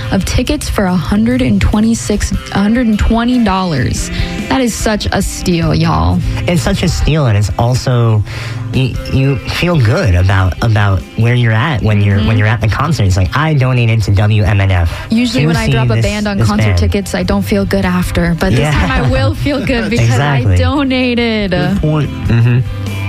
of tickets for $120. That is such a steal, y'all. It's such a steal, and it's also you feel good about where you're at when you're at the concert. It's like, I donated to WMNF. Usually when I drop a band on concert tickets, I don't feel good after, but this time I will feel good because I donated. Good point.